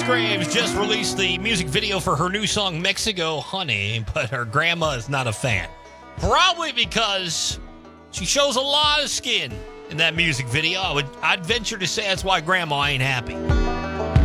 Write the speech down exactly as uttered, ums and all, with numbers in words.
Musgraves just released the music video for her new song, Mexico Honey, but her grandma is not a fan. Probably because she shows a lot of skin in that music video. I would, I'd venture to say that's why grandma ain't happy.